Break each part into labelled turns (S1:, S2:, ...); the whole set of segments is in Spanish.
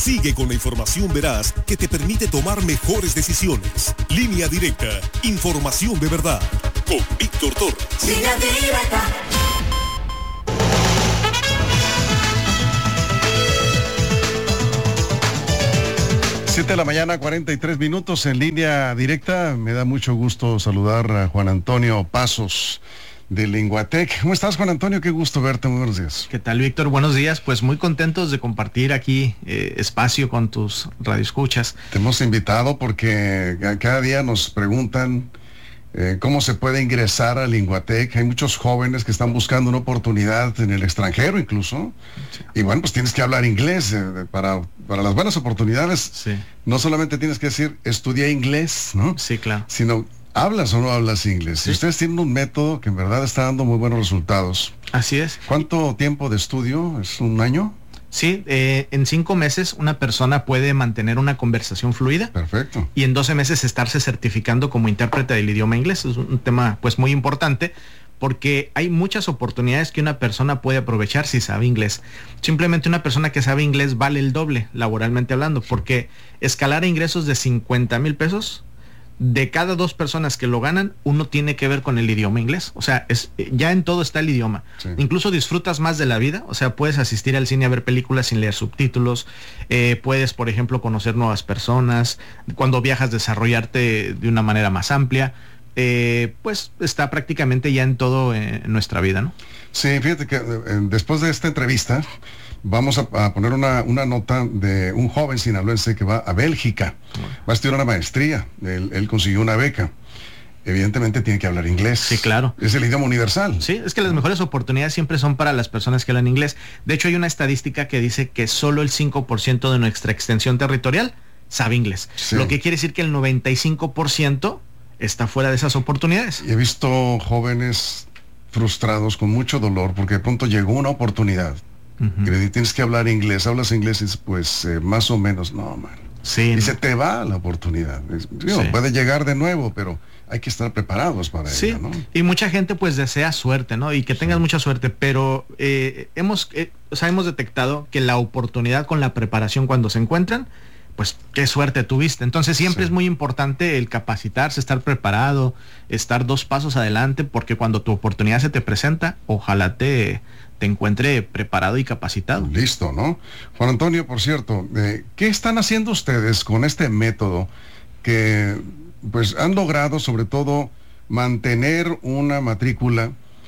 S1: Sigue con la información veraz que te permite tomar mejores decisiones. Línea Directa, información de verdad. Con Víctor Torres.
S2: Línea Directa.
S3: Siete de la mañana, 43 minutos en Línea Directa. Me da mucho gusto saludar a Juan Antonio Pasos de Linguatec. ¿Cómo estás, Juan Antonio? Qué gusto verte. Muy buenos días.
S4: ¿Qué tal, Víctor? Buenos días. Pues muy contentos de compartir aquí espacio con tus radioescuchas.
S3: Te hemos invitado porque cada día nos preguntan cómo se puede ingresar a Linguatec. Hay muchos jóvenes que están buscando una oportunidad en el extranjero incluso. Sí. Y bueno, pues tienes que hablar inglés para las buenas oportunidades.
S4: Sí.
S3: No solamente tienes que decir, estudié inglés, ¿no?
S4: Sí, claro.
S3: Sino, ¿hablas o no hablas inglés?
S4: Sí.
S3: Y ustedes tienen un método que en verdad está dando muy buenos resultados.
S4: Así es.
S3: ¿Cuánto tiempo de estudio? ¿Es un año?
S4: Sí, en 5 meses una persona puede mantener una conversación fluida.
S3: Perfecto.
S4: Y en 12 meses estarse certificando como intérprete del idioma inglés. Es un tema pues muy importante porque hay muchas oportunidades que una persona puede aprovechar si sabe inglés. Simplemente una persona que sabe inglés vale el doble laboralmente hablando, porque escalar a ingresos de 50,000 pesos, de cada 2 personas que lo ganan, uno tiene que ver con el idioma inglés. O sea, ya en todo está el idioma.
S3: Sí.
S4: Incluso disfrutas más de la vida. O sea, puedes asistir al cine a ver películas sin leer subtítulos. Puedes, por ejemplo, conocer nuevas personas. Cuando viajas, desarrollarte de una manera más amplia. Pues está prácticamente ya en todo en nuestra vida, ¿no?
S3: Sí, fíjate que después de esta entrevista vamos a poner una nota de un joven sinaloense que va a Bélgica. Va a estudiar una maestría. Él consiguió una beca. Evidentemente tiene que hablar inglés.
S4: Sí, claro.
S3: Es el idioma universal.
S4: Sí, es que las mejores oportunidades siempre son para las personas que hablan inglés. De hecho, hay una estadística que dice que solo el 5% de nuestra extensión territorial sabe inglés.
S3: Sí.
S4: Lo que quiere decir que el 95% está fuera de esas oportunidades.
S3: Y he visto jóvenes frustrados con mucho dolor porque de pronto llegó una oportunidad. Uh-huh. Que tienes que hablar inglés, hablas inglés, y pues más o menos, no, man.
S4: Sí,
S3: y
S4: ¿no?
S3: se te va la oportunidad. Sí. Puede llegar de nuevo, pero hay que estar preparados para ella, ¿no?
S4: Y mucha gente pues desea suerte, ¿no? Y que tengas mucha suerte, pero hemos detectado que la oportunidad con la preparación cuando se encuentran, pues qué suerte tuviste. Entonces siempre es muy importante el capacitarse, estar preparado, estar 2 pasos adelante, porque cuando tu oportunidad se te presenta, ojalá te encuentre preparado y capacitado.
S3: Listo, ¿no? Juan Antonio, por cierto, ¿qué están haciendo ustedes con este método que pues han logrado sobre todo mantener una matrícula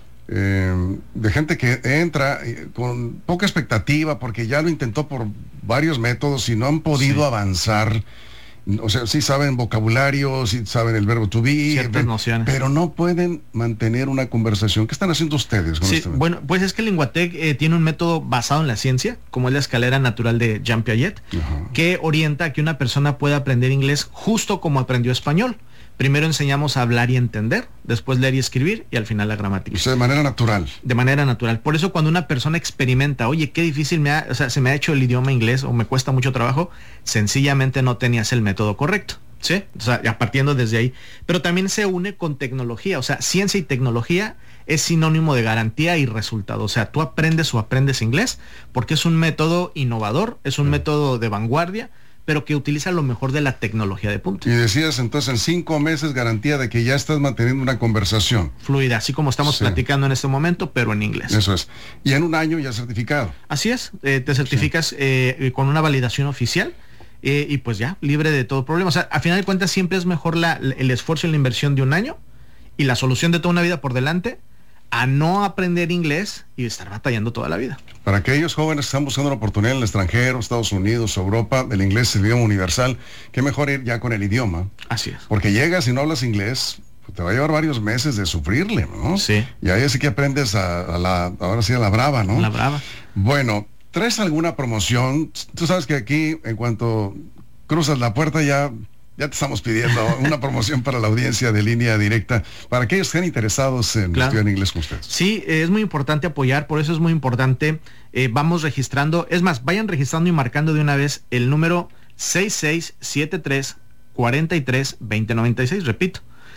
S3: de gente que entra con poca expectativa porque ya lo intentó por varios métodos y no han podido avanzar? O sea, sí saben vocabulario, sí saben el verbo to be,
S4: ciertas nociones,
S3: pero no pueden mantener una conversación. ¿Qué están haciendo ustedes con este método?
S4: Bueno, pues es que Linguatec tiene un método basado en la ciencia, como es la escalera natural de Jean Piaget, que orienta a que una persona pueda aprender inglés justo como aprendió español. Primero enseñamos a hablar y entender, después leer y escribir y al final la gramática.
S3: O sea, de manera natural.
S4: De manera natural. Por eso cuando una persona experimenta, oye, qué difícil se me ha hecho el idioma inglés o me cuesta mucho trabajo, sencillamente no tenías el método correcto. ¿Sí? O sea, partiendo desde ahí. Pero también se une con tecnología. O sea, ciencia y tecnología es sinónimo de garantía y resultado. O sea, tú aprendes inglés porque es un método innovador, es un método de vanguardia, pero que utiliza lo mejor de la tecnología de punta.
S3: Y decías entonces, en 5 meses garantía de que ya estás manteniendo una conversación
S4: fluida, así como estamos platicando en este momento, pero en inglés.
S3: Eso es. Y en un año ya certificado.
S4: Así es, te certificas con una validación oficial y pues ya, libre de todo problema. O sea, a final de cuentas siempre es mejor el esfuerzo y la inversión de un año y la solución de toda una vida por delante a no aprender inglés y estar batallando toda la vida.
S3: Para aquellos jóvenes que están buscando una oportunidad en el extranjero, Estados Unidos, Europa, el inglés es el idioma universal, qué mejor ir ya con el idioma.
S4: Así es.
S3: Porque llegas y no hablas inglés, pues te va a llevar varios meses de sufrirle, ¿no?
S4: Sí.
S3: Y ahí sí que aprendes ahora sí a la brava, ¿no?
S4: La brava.
S3: Bueno, ¿traes alguna promoción? Tú sabes que aquí, en cuanto cruzas la puerta, ya te estamos pidiendo una promoción para la audiencia de Línea Directa, para aquellos que estén interesados en estudiar inglés con ustedes.
S4: Sí, es muy importante apoyar, por eso es muy importante, vamos registrando, es más, vayan registrando y marcando de una vez el número 6673-43-2096, repito,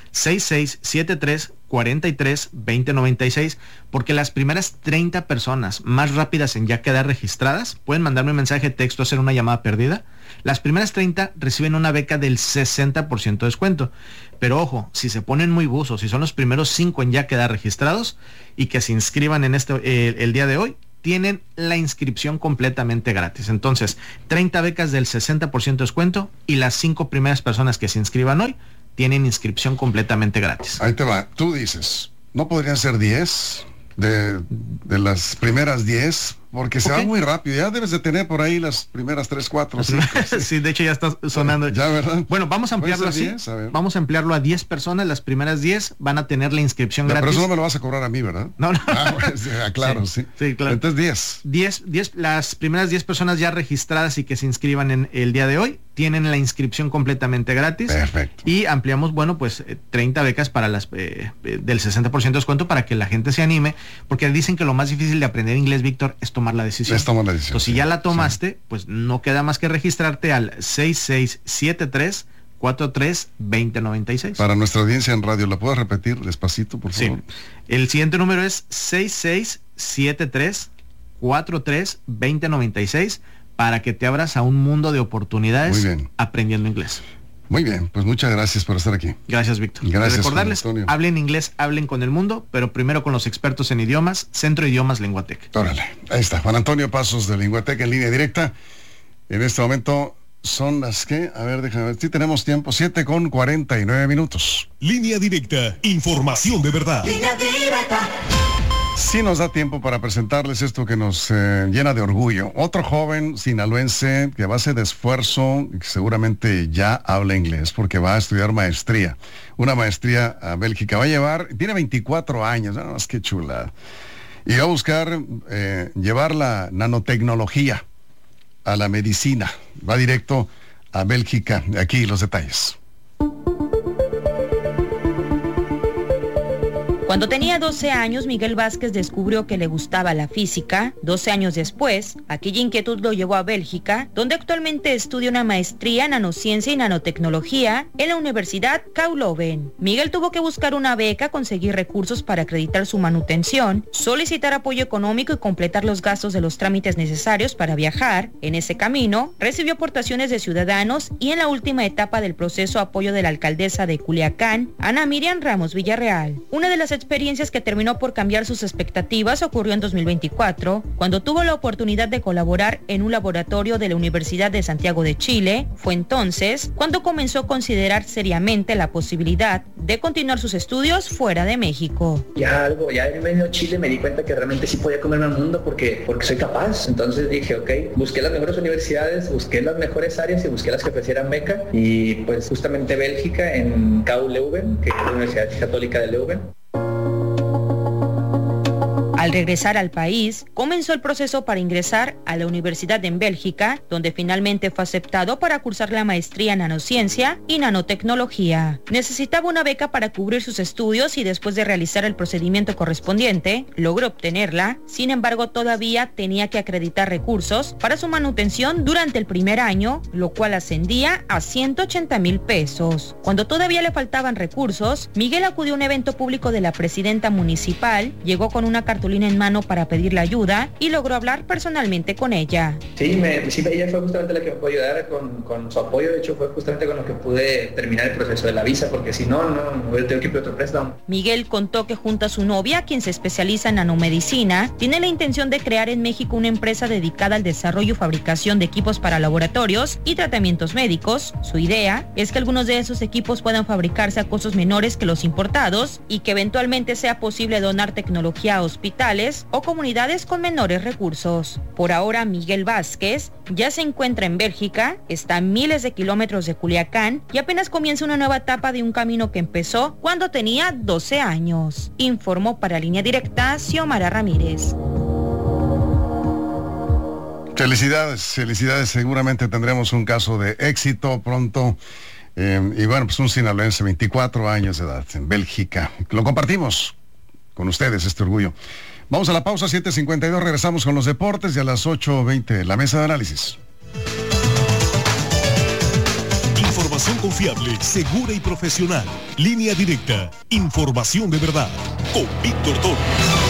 S4: 6673-43-2096, porque las primeras 30 personas más rápidas en ya quedar registradas pueden mandarme un mensaje de texto, hacer una llamada perdida. Las primeras 30 reciben una beca del 60% de descuento. Pero ojo, si se ponen muy buzos, si son los primeros 5 en ya quedar registrados y que se inscriban en el día de hoy, tienen la inscripción completamente gratis. Entonces, 30 becas del 60% de descuento y las 5 primeras personas que se inscriban hoy tienen inscripción completamente gratis.
S3: Ahí te va. Tú dices, ¿no podrían ser 10 de las primeras 10? Porque se va muy rápido. Ya debes de tener por ahí las primeras 3, 4, 5.
S4: Sí, de hecho ya está sonando.
S3: Ya, ¿verdad?
S4: Bueno, vamos a ampliarlo así.
S3: 10,
S4: vamos a ampliarlo a 10 personas. Las primeras 10 van a tener la inscripción gratis.
S3: Pero eso no me lo vas a cobrar a mí, ¿verdad?
S4: No.
S3: Pues, claro, sí.
S4: Sí, claro.
S3: Entonces 10.
S4: Las primeras 10 personas ya registradas y que se inscriban en el día de hoy tienen la inscripción completamente gratis.
S3: Perfecto.
S4: Y ampliamos, 30 becas para las del 60% de descuento para que la gente se anime, porque dicen que lo más difícil de aprender inglés, Víctor, es tomar la decisión. Entonces, si ya la tomaste, pues no queda más que registrarte al 6673-43-2096.
S3: Para nuestra audiencia en radio, ¿la puedes repetir despacito, por favor?
S4: Sí. El siguiente número es 6673-43-2096 para que te abras a un mundo de oportunidades aprendiendo inglés.
S3: Muy bien, pues muchas gracias por estar aquí.
S4: Gracias, Víctor.
S3: Gracias,
S4: recordarles,
S3: Antonio.
S4: Hablen inglés, hablen con el mundo, pero primero con los expertos en idiomas, Centro de Idiomas Linguatec.
S3: Órale, ahí está, Juan Antonio Pasos de Linguatec en línea directa. En este momento son las que, a ver, déjame ver, si tenemos tiempo, 7:49.
S1: Línea directa, información de verdad.
S2: Línea directa.
S3: Sí nos da tiempo para presentarles esto que nos llena de orgullo. Otro joven sinaloense que a base de esfuerzo, que seguramente ya habla inglés porque va a estudiar maestría. Una maestría a Bélgica. Va a llevar, tiene 24 años, nada más que chula. Y va a buscar llevar la nanotecnología a la medicina. Va directo a Bélgica. Aquí los detalles.
S5: Cuando tenía 12 años, Miguel Vázquez descubrió que le gustaba la física. 12 años después, aquella inquietud lo llevó a Bélgica, donde actualmente estudia una maestría en nanociencia y nanotecnología en la Universidad KU Leuven. Miguel tuvo que buscar una beca, conseguir recursos para acreditar su manutención, solicitar apoyo económico y completar los gastos de los trámites necesarios para viajar. En ese camino, recibió aportaciones de ciudadanos y en la última etapa del proceso apoyo de la alcaldesa de Culiacán, Ana Miriam Ramos Villarreal. Una de las experiencias que terminó por cambiar sus expectativas ocurrió en 2024, cuando tuvo la oportunidad de colaborar en un laboratorio de la Universidad de Santiago de Chile. Fue entonces cuando comenzó a considerar seriamente la posibilidad de continuar sus estudios fuera de México.
S6: Ya en medio Chile me di cuenta que realmente sí podía comerme al mundo porque soy capaz. Entonces dije, ok, busqué las mejores universidades, busqué las mejores áreas y busqué las que ofrecieran beca. Y pues justamente Bélgica en KU Leuven, que es la Universidad Católica de Leuven.
S5: Al regresar al país, comenzó el proceso para ingresar a la universidad en Bélgica, donde finalmente fue aceptado para cursar la maestría en nanociencia y nanotecnología. Necesitaba una beca para cubrir sus estudios y después de realizar el procedimiento correspondiente, logró obtenerla. Sin embargo, todavía tenía que acreditar recursos para su manutención durante el primer año, lo cual ascendía a 180,000 pesos. Cuando todavía le faltaban recursos, Miguel acudió a un evento público de la presidenta municipal, llegó con una cartulina en mano para pedirle ayuda y logró hablar personalmente con ella.
S6: Sí, ella fue justamente la que me pudo ayudar con su apoyo. De hecho, fue justamente con lo que pude terminar el proceso de la visa, porque si no hubiera tenido que pedir otro préstamo.
S5: Miguel contó que junto a su novia, quien se especializa en nanomedicina, tiene la intención de crear en México una empresa dedicada al desarrollo y fabricación de equipos para laboratorios y tratamientos médicos. Su idea es que algunos de esos equipos puedan fabricarse a costos menores que los importados y que eventualmente sea posible donar tecnología a hospitales o comunidades con menores recursos. Por ahora, Miguel Vázquez ya se encuentra en Bélgica, está a miles de kilómetros de Culiacán y apenas comienza una nueva etapa de un camino que empezó cuando tenía 12 años. Informó para Línea Directa Xiomara Ramírez.
S3: Felicidades, seguramente tendremos un caso de éxito pronto. Y bueno, pues un sinaloense, 24 años de edad, en Bélgica. Lo compartimos con ustedes, este orgullo. Vamos a la pausa, 7:52, regresamos con los deportes y a las 8:20, la mesa de análisis.
S1: Información Información confiable, segura y profesional. Línea Directa. Información de verdad. Con Víctor Torres.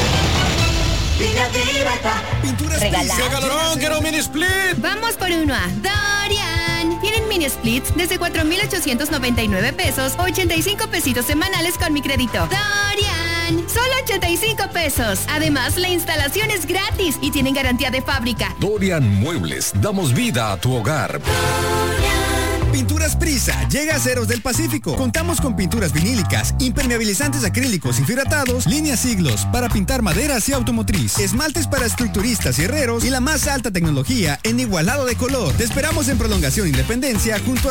S2: Pinturas
S7: ¡Regalón! ¡Quiero un mini split!
S2: Vamos por uno a Dorian. Tienen mini splits desde 4,899 pesos, 85 pesitos semanales con mi crédito. Dorian, solo 85 pesos. Además, la instalación es gratis y tienen garantía de fábrica.
S8: Dorian Muebles, damos vida a tu hogar.
S7: Pinturas Prisa llega a Aceros del Pacífico. Contamos con pinturas vinílicas, impermeabilizantes acrílicos y fibratados, líneas siglos para pintar maderas y automotriz, esmaltes para estructuristas y herreros y la más alta tecnología en igualado de color. Te esperamos en Prolongación Independencia junto a